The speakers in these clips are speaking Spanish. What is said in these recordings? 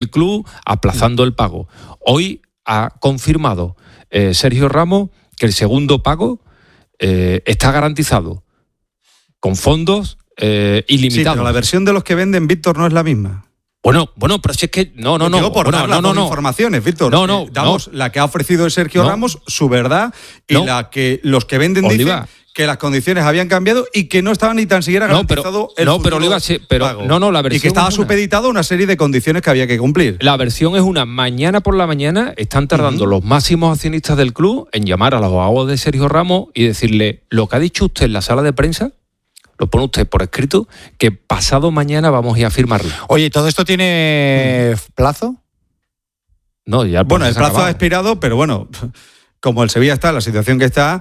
del club aplazando el pago. Hoy ha confirmado Sergio Ramos que el segundo pago está garantizado con fondos ilimitados. Sí, pero la versión de los que venden, Víctor, no es la misma. Bueno, pero si es que no. Digo por dar las dos informaciones, Víctor. Damos la que ha ofrecido Sergio Ramos, su verdad, y la que los que venden Oliva, dicen que las condiciones habían cambiado y que no estaban ni tan siquiera garantizado el futuro la versión y que estaba supeditado a una serie de condiciones que había que cumplir. La versión es una. Mañana por la mañana están tardando los máximos accionistas del club en llamar a los abogados de Sergio Ramos y decirle: lo que ha dicho usted en la sala de prensa, lo pone usted por escrito, que pasado mañana vamos a ir a firmarlo. Oye, ¿todo esto tiene plazo? No, ya el plazo ha expirado, pero bueno, como el Sevilla está en la situación que está,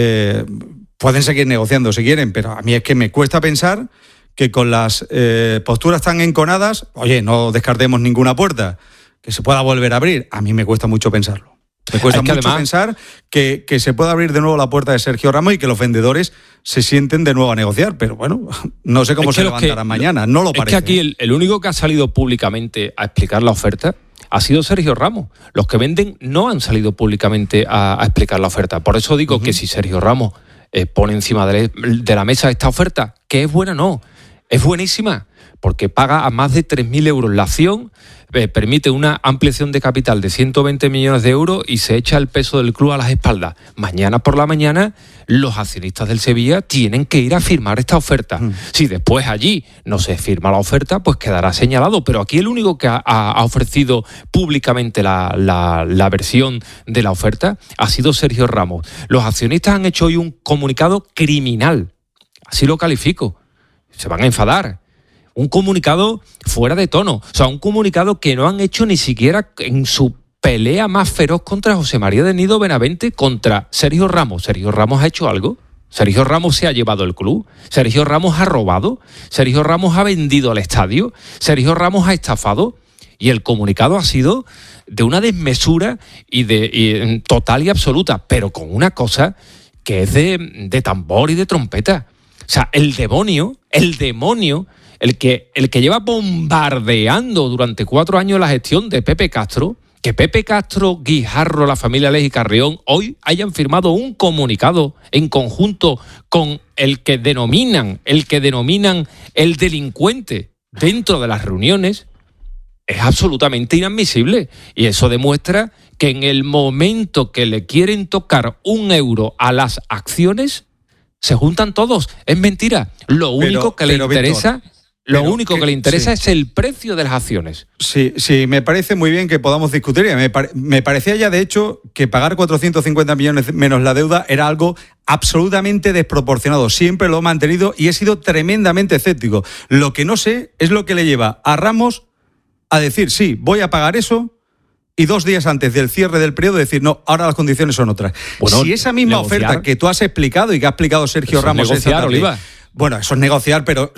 pueden seguir negociando si quieren, pero a mí es que me cuesta pensar que con las posturas tan enconadas, oye, no descartemos ninguna puerta, que se pueda volver a abrir. A mí me cuesta mucho pensarlo. Me cuesta mucho pensar que se pueda abrir de nuevo la puerta de Sergio Ramos y que los vendedores se sienten de nuevo a negociar. Pero bueno, no sé cómo se levantarán mañana, no lo parece. Es que aquí el único que ha salido públicamente a explicar la oferta ha sido Sergio Ramos. Los que venden no han salido públicamente a explicar la oferta. Por eso digo que si Sergio Ramos pone encima de la mesa esta oferta, que es buena, no, es buenísima, porque paga a más de 3.000 euros la acción, permite una ampliación de capital de 120 millones de euros y se echa el peso del club a las espaldas. Mañana por la mañana los accionistas del Sevilla tienen que ir a firmar esta oferta. Si después allí no se firma la oferta, pues quedará señalado, pero aquí el único que ha ofrecido públicamente la versión de la oferta ha sido Sergio Ramos. Los accionistas han hecho hoy un comunicado criminal, así lo califico. Se van a enfadar. Un comunicado fuera de tono. O sea, un comunicado que no han hecho ni siquiera en su pelea más feroz contra José María de Nido Benavente, contra Sergio Ramos. ¿Sergio Ramos ha hecho algo? ¿Sergio Ramos se ha llevado el club? ¿Sergio Ramos ha robado? ¿Sergio Ramos ha vendido al estadio? ¿Sergio Ramos ha estafado? Y el comunicado ha sido de una desmesura y total y absoluta, pero con una cosa que es de tambor y de trompeta. O sea, el demonio, el que lleva bombardeando durante 4 años la gestión de Pepe Castro, que Pepe Castro, Guijarro, la familia Lej y Carrión hoy hayan firmado un comunicado en conjunto con el que denominan el delincuente dentro de las reuniones, es absolutamente inadmisible. Y eso demuestra que en el momento que le quieren tocar 1 euro a las acciones, se juntan todos. Es mentira. Lo único que le interesa... Lo único que le interesa es el precio de las acciones. Sí, me parece muy bien que podamos discutir. Me parecía ya, de hecho, que pagar 450 millones menos la deuda era algo absolutamente desproporcionado. Siempre lo he mantenido y he sido tremendamente escéptico. Lo que no sé es lo que le lleva a Ramos a decir, sí, voy a pagar eso, y 2 días antes del cierre del periodo decir, no, ahora las condiciones son otras. Bueno, si esa misma oferta que tú has explicado y que ha explicado Sergio Ramos esta tarde, Oliva. Bueno, eso es negociar, pero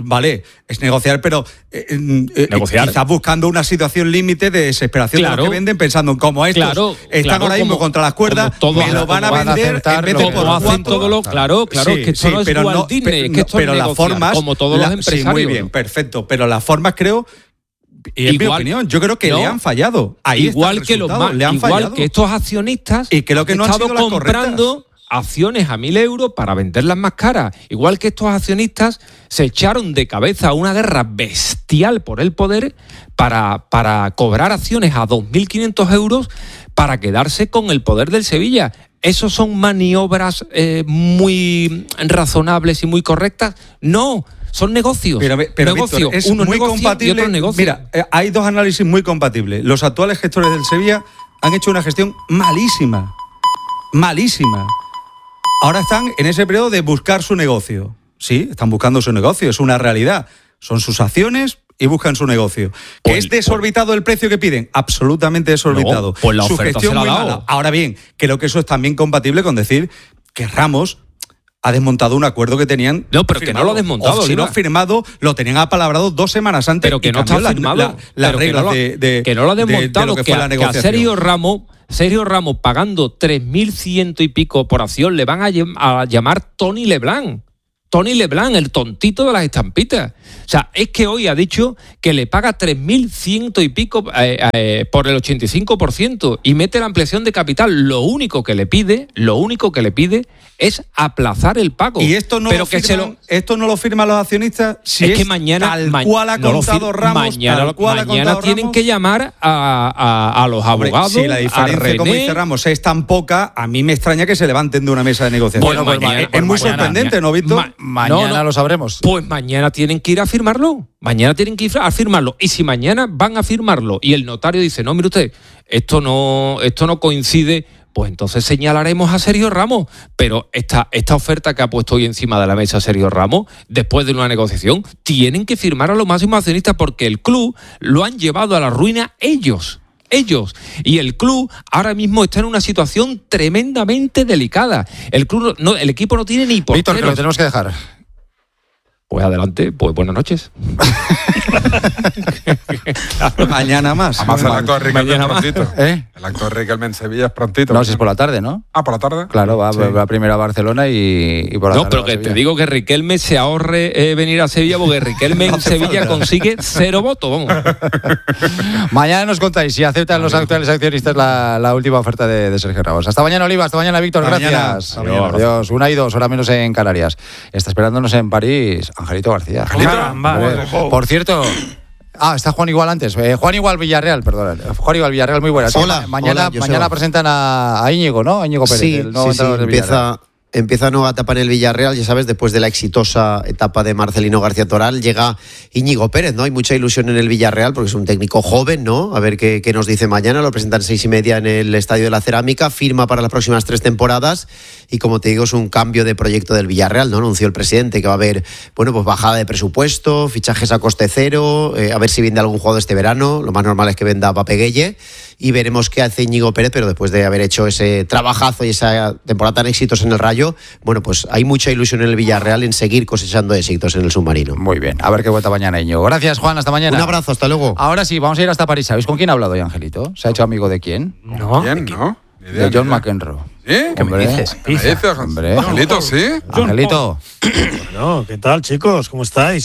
quizás buscando una situación límite de desesperación de los que venden, pensando en cómo estos están ahora mismo contra las cuerdas, me lo van a vender en vez de por 4. Claro, es que esto no es Walt Disney, es que esto es negociar, como todos los empresarios. Sí, muy bien, perfecto, pero las formas creo... Y en mi opinión, yo creo que le han fallado. Ahí igual que estos accionistas y creo que no han estado sido comprando acciones a 1.000 euros para venderlas más caras. Igual que estos accionistas se echaron de cabeza a una guerra bestial por el poder para cobrar acciones a 2.500 euros para quedarse con el poder del Sevilla. ¿Esos son maniobras muy razonables y muy correctas? No. Son negocios. Pero Víctor, es uno muy negocio compatible. Y otro negocio. Mira, hay 2 análisis muy compatibles. Los actuales gestores del Sevilla han hecho una gestión malísima. Ahora están en ese periodo de buscar su negocio. Sí, están buscando su negocio, es una realidad. Son sus acciones y buscan su negocio. ¿Que es desorbitado el precio que piden? Absolutamente desorbitado. No, pues la su oferta gestión se la ha muy dado. mala. Ahora bien, creo que eso es también compatible con decir que Ramos ha desmontado un acuerdo que tenían. No, pero firmado. Que no lo ha desmontado. O si no firmado, lo tenían apalabrado 2 semanas antes. Pero que no está firmado. Las reglas que no lo ha desmontado. Que a Sergio Ramos pagando 3.100 y pico por acción le van a llamar Tony Leblanc. Tony Leblanc, el tontito de las estampitas. O sea, es que hoy ha dicho que le paga 3.100 y pico por el 85% y mete la ampliación de capital. Lo único que le pide es aplazar el pago. Y esto no, esto no lo firman los accionistas. Si es que mañana, tal cual ha contado Ramos, mañana tienen que llamar a los abogados. Si la diferencia, como dice Ramos, es tan poca, a mí me extraña que se levanten de una mesa de negociación. Es muy sorprendente, ¿no, Víctor? Mañana lo sabremos. Pues mañana tienen que ir a firmarlo. Mañana tienen que ir a firmarlo. Y si mañana van a firmarlo y el notario dice, no, mire usted, esto no coincide, pues entonces señalaremos a Sergio Ramos. Pero esta oferta que ha puesto hoy encima de la mesa Sergio Ramos, después de una negociación, tienen que firmar a los máximos accionistas porque el club lo han llevado a la ruina ellos. Y el club ahora mismo está en una situación tremendamente delicada. El equipo no tiene ni porteros. Víctor, que lo tenemos que dejar. Pues adelante, pues buenas noches. Mañana más. Además, el acto de Riquelme es prontito. El acto de Riquelme en Sevilla es prontito. No, si es por la tarde, ¿no? Ah, ¿por la tarde? Claro, va primero a Barcelona y por la tarde. No, pero que te digo que Riquelme se ahorre venir a Sevilla porque Riquelme en Sevilla consigue 0 votos. Vamos. Mañana nos contáis si aceptan los actuales accionistas la última oferta de Sergio Ramos. Hasta mañana, Oliva. Hasta mañana, Víctor. Gracias. Adiós. 1:02, hora menos en Canarias. Está esperándonos en París Angelito García. Por cierto, está Juan Igual antes. Juan Igual Villarreal, perdón. Juan Igual Villarreal, muy buenas. Hola, mañana presentan a Íñigo, ¿no? A Íñigo Pérez, el nuevo entrenador del Villarreal. Empieza nueva etapa en el Villarreal, ya sabes, después de la exitosa etapa de Marcelino García Toral, llega Íñigo Pérez, ¿no? Hay mucha ilusión en el Villarreal porque es un técnico joven, ¿no? A ver qué nos dice mañana, lo presentan 6:30 en el Estadio de la Cerámica, firma para las próximas 3 temporadas y como te digo es un cambio de proyecto del Villarreal, ¿no? Anunció el presidente que va a haber, pues bajada de presupuesto, fichajes a coste cero, a ver si vende algún jugador este verano, lo más normal es que venda a Pape Gueye y veremos qué hace Íñigo Pérez, pero después de haber hecho ese trabajazo y esa temporada tan exitosa en el Rayo, pues hay mucha ilusión en el Villarreal en seguir cosechando éxitos en el submarino. Muy bien, a ver qué vuelta mañana, Íñigo. Gracias, Juan, hasta mañana. Un abrazo, hasta luego. Ahora sí, vamos a ir hasta París. ¿Sabéis con quién ha hablado hoy, Angelito? ¿Se ha hecho amigo de quién? No. ¿Quién? ¿No? De John McEnroe. ¿Sí? ¿Qué me dices? Hombre. Angelito, ¿sí? Angelito. Bueno, ¿qué tal, chicos? ¿Cómo estáis?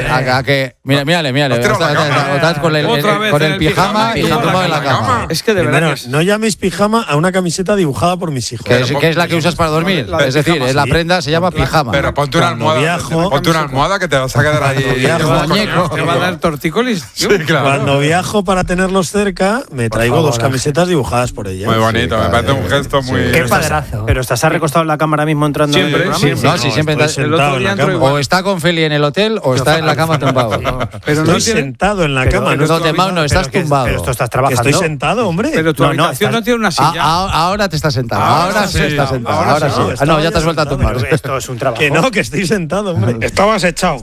Mírale. Otra vez con el pijama y tumbado en la cama. Es que de verdad. No llaméis pijama a una camiseta dibujada por mis hijos. ¿Qué es la que usas para dormir? Es decir, es la prenda, se llama pijama. Pero ponte una almohada que te vas a quedar ahí. ¿Te va a dar tortícolis? Sí, claro. Cuando viajo para tenerlos cerca, me traigo 2 camisetas dibujadas por ellas. Muy bonito, me parece un gesto muy... Qué paderazo. Pero estás recostado en la cámara mismo entrando en el programa. Siempre está sentado en la cama. O está con Feli en el hotel o está en la cama tumbado. Pero no estoy sentado en la cama. No, estás tumbado. Pero esto estás trabajando. Estoy sentado, hombre. Pero tu habitación no tiene una silla. Ahora te estás sentado. Ahora sí estás sentado. Ahora sí. No, ya te has vuelto a tumbar. Esto es un trabajo. Que no, que estoy sentado, hombre. Estabas echado.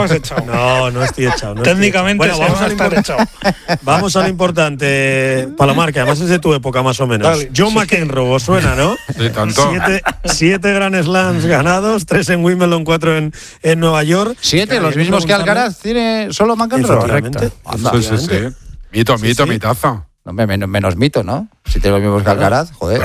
No estoy echado. Técnicamente vamos a estar echado. Vamos a lo importante, Palomar, que además es de tu época más o menos. John McEnroe, ¿os suena, no? Sí, tanto. 7 Grand Slams ganados, 3 en Wimbledon, 4 en Nueva York. 7, los mismos que Alcaraz, tiene solo McEnroe. Correcto. Sí. Mitazo. No, menos mito, ¿no? Si tiene los mismos que Alcaraz, joder.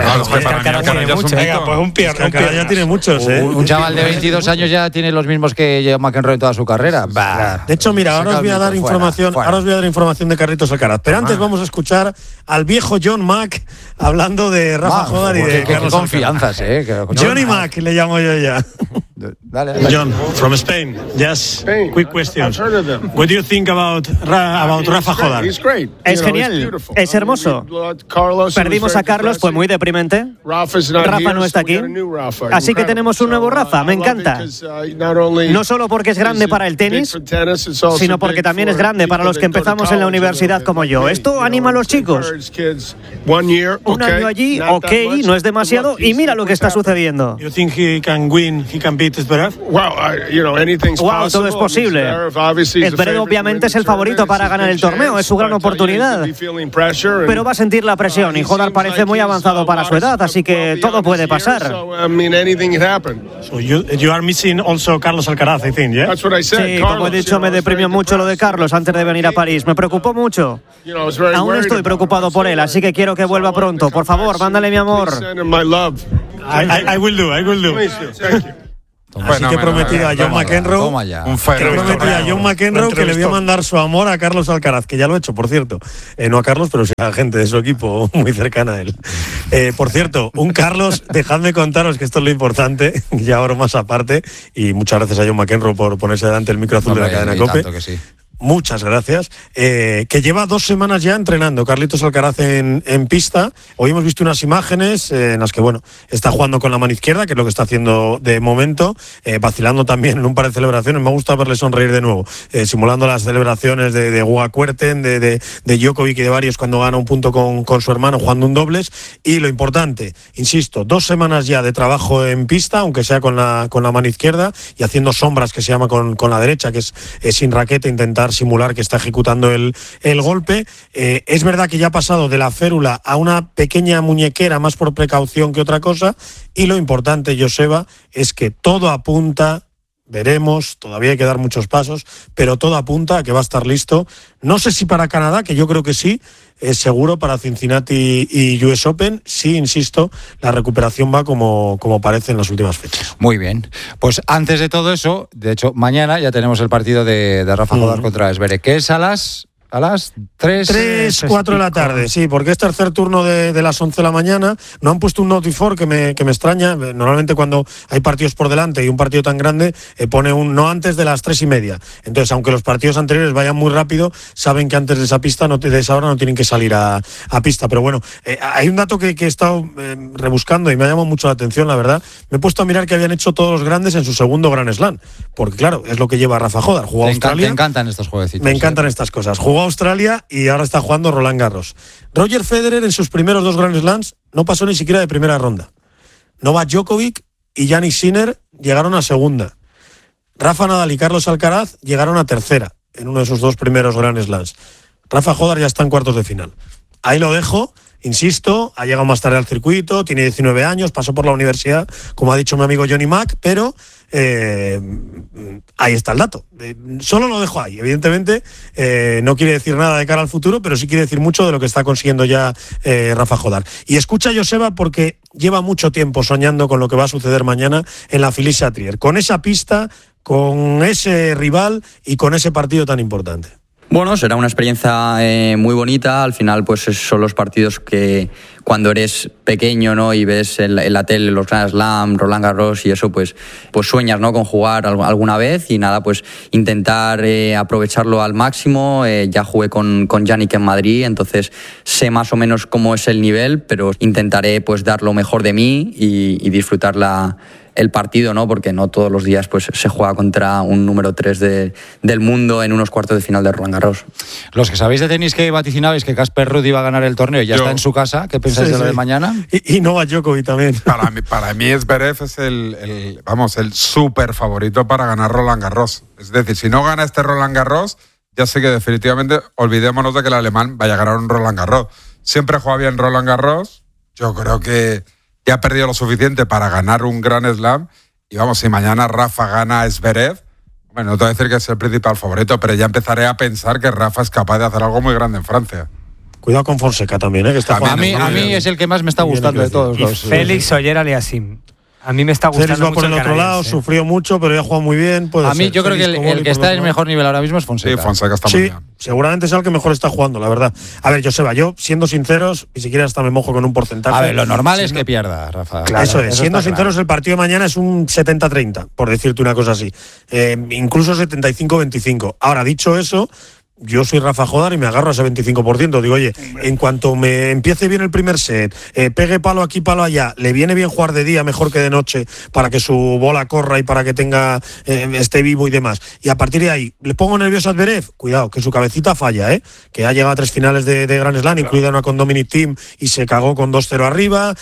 Alcaraz ya tiene muchos, ¿eh? Un chaval de 22 años ya tiene los mismos que McEnroe en toda su carrera. De hecho, mira, ahora os voy a dar información de Carlitos Alcaraz. Pero antes vamos a escuchar al viejo John Mack hablando de Rafa Jodar y de Carlos confianzas, Johnny Mack le llamo yo ya. Dale. John, from Spain. Just quick questions. What do you think about Rafa Jodar? Es genial, es hermoso. Perdimos a Carlos, fue muy deprimente. Rafa no está aquí. Así que tenemos un nuevo Rafa, me encanta. No solo porque es grande para el tenis, sino porque también es grande para los que empezamos en la universidad como yo. Esto anima a los chicos. Un año allí, ok, no es demasiado, y mira lo que está sucediendo. Wow, todo es posible. Zverev obviamente es el favorito para ganar el torneo, es su gran oportunidad. Pero va a sentir la presión y Jodar parece muy avanzado para su edad, así que todo puede pasar. Carlos Alcaraz, I think, yeah? Sí, como he dicho, me deprimió mucho lo de Carlos antes de venir a París. Me preocupó mucho. Aún estoy preocupado por él, así que quiero que vuelva pronto. Por favor, mándale mi amor. I will do. Así que prometí a John McEnroe que le voy a mandar su amor a Carlos Alcaraz, que ya lo he hecho, por cierto. No a Carlos, pero sí a gente de su equipo muy cercana a él. Por cierto, un Carlos, dejadme contaros que esto es lo importante, ya ahora más aparte, y muchas gracias a John McEnroe por ponerse delante del micro azul de la cadena COPE. Muchas gracias. Que lleva 2 semanas ya entrenando Carlitos Alcaraz en pista. Hoy hemos visto unas imágenes en las que, está jugando con la mano izquierda, que es lo que está haciendo de momento, vacilando también en un par de celebraciones. Me gusta verle sonreír de nuevo, simulando las celebraciones de Guga Kuerten, de Djokovic y de varios cuando gana un punto con su hermano jugando un dobles. Y lo importante, insisto, 2 semanas ya de trabajo en pista, aunque sea con la mano izquierda, y haciendo sombras, que se llama con la derecha, que es sin raqueta, intentar simular que está ejecutando el golpe. Es verdad que ya ha pasado de la férula a una pequeña muñequera, más por precaución que otra cosa, y lo importante, Joseba, es que todo apunta, veremos, todavía hay que dar muchos pasos, pero todo apunta a que va a estar listo, no sé si para Canadá, que yo creo que sí, es seguro para Cincinnati y US Open. Sí, insisto, la recuperación va como parece en las últimas fechas. Muy bien. Pues antes de todo eso, de hecho, mañana ya tenemos el partido de Rafa Jodar contra Zverev, que es a las 3, 4 de la tarde, sí, porque es tercer turno de las 11 de la mañana. No han puesto un notifor que me extraña. Normalmente cuando hay partidos por delante y un partido tan grande, pone un no antes de las 3:30. Entonces, aunque los partidos anteriores vayan muy rápido, saben que antes de esa pista, de esa hora, no tienen que salir a pista. Pero bueno, hay un dato que he estado rebuscando y me ha llamado mucho la atención, la verdad. Me he puesto a mirar que habían hecho todos los grandes en su segundo Grand Slam, porque claro, es lo que lleva Rafa Jodar. Jugó a Australia. Me encantan estos jueguecitos. Me encantan estas cosas. Jugó a Australia y ahora está jugando Roland Garros. Roger Federer en sus primeros 2 Grand Slams no pasó ni siquiera de primera ronda. Novak Djokovic y Jannik Sinner llegaron a segunda. Rafa Nadal y Carlos Alcaraz llegaron a tercera en uno de sus 2 primeros Grand Slams. Rafa Jodar ya está en cuartos de final. Ahí lo dejo. Insisto, ha llegado más tarde al circuito, tiene 19 años, pasó por la universidad, como ha dicho mi amigo Johnny Mac, pero ahí está el dato. Solo lo dejo ahí. Evidentemente, no quiere decir nada de cara al futuro, pero sí quiere decir mucho de lo que está consiguiendo ya Rafa Jodar. Y escucha a Joseba porque lleva mucho tiempo soñando con lo que va a suceder mañana en la Philly-Chatrier, con esa pista, con ese rival y con ese partido tan importante. Bueno, será una experiencia muy bonita. Al final, pues son los partidos que cuando eres pequeño, ¿no? Y ves en la tele los Grand Slam, Roland Garros y eso, pues sueñas, ¿no? Con jugar alguna vez y nada, pues intentar aprovecharlo al máximo. Ya jugué con Jannik en Madrid, entonces sé más o menos cómo es el nivel, pero intentaré pues dar lo mejor de mí y disfrutar el partido, ¿no? Porque no todos los días pues se juega contra un número 3 del mundo en unos cuartos de final de Roland Garros. Los que sabéis de tenis que vaticinabais que Casper Ruud iba a ganar el torneo y ya está en su casa, ¿qué pensáis de lo de mañana? Y Novak Djokovic también. Para mí Zverev es el súper favorito para ganar Roland Garros. Es decir, si no gana este Roland Garros, ya sé que definitivamente olvidémonos de que el alemán vaya a ganar un Roland Garros. Siempre juega bien Roland Garros. Yo creo que ya ha perdido lo suficiente para ganar un Grand Slam. Y vamos, si mañana Rafa gana a Zverev, bueno, no te voy a decir que es el principal favorito, pero ya empezaré a pensar que Rafa es capaz de hacer algo muy grande en Francia. Cuidado con Fonseca también, que está jugando. A mí es el que más me está gustando de todos los. Félix Oyer-Aliassime. A mí me está gustando Félix va por el otro lado, sufrió mucho, pero ya ha jugado muy bien. A mí yo creo que el que está en el mejor nivel ahora mismo es Fonseca. Sí, Fonseca está muy bien. Seguramente es el que mejor está jugando, la verdad. A ver, Joseba, yo, siendo sinceros, ni siquiera hasta me mojo con un porcentaje. A ver, lo normal es que pierda, Rafa. Claro, eso es. Siendo sinceros, el partido de mañana es un 70-30, por decirte una cosa así. Incluso 75-25. Ahora, dicho eso, yo soy Rafa Jodar y me agarro a ese 25%. Digo, oye, en cuanto me empiece bien el primer set, pegue palo aquí, palo allá, le viene bien jugar de día mejor que de noche para que su bola corra y para que esté vivo y demás. Y a partir de ahí, ¿le pongo nervioso a Zverev? Cuidado, que su cabecita falla, que ha llegado a 3 finales de Grand Slam, incluida una con Dominic Thiem y se cagó con 2-0 arriba,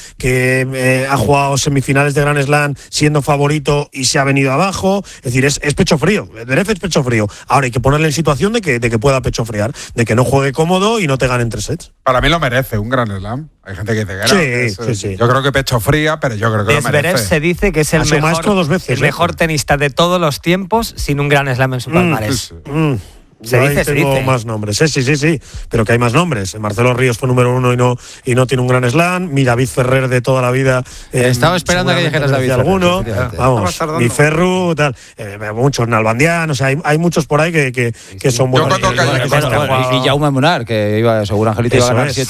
que ha jugado semifinales de Grand Slam siendo favorito y se ha venido abajo. Es decir, es pecho frío. Zverev es pecho frío. Ahora hay que ponerle en situación de que pueda pecho friar, de que no juegue cómodo y no te gane en 3 sets. Para mí lo merece un Grand Slam. Hay gente que dice que sí. Yo creo que pecho fría, pero yo creo que lo merece. Zverev se dice que es el mejor, 2 veces, el mejor tenista de todos los tiempos sin un Grand Slam en su palmarés. Tengo más nombres. Sí. Pero que hay más nombres. Marcelo Ríos fue número 1 y no tiene un gran slam. Mi David Ferrer de toda la vida. Estaba esperando a que dijeras David alguno. Vamos, mi Ferru, tal. Muchos Nalbandián. O sea, hay muchos por ahí que son buenos. Y Jaume Munar, que iba, seguro Angelito iba a ganar 7